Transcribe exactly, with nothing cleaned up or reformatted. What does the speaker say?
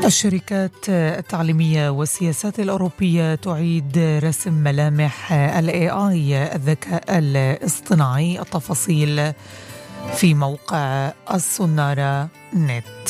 الشركات التعليمية والسياسات الأوروبية تعيد رسم ملامح ال إيه آي الذكاء الاصطناعي. التفاصيل في موقع السنارة نت.